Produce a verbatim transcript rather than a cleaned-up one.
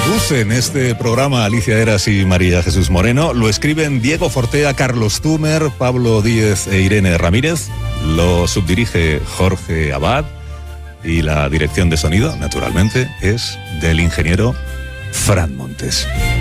Conducen este programa Alicia Eras y María Jesús Moreno. Lo escriben Diego Fortea, Carlos Tumer, Pablo Díez e Irene Ramírez. Lo subdirige Jorge Abad. Y la dirección de sonido, naturalmente, es del ingeniero Fran Montes.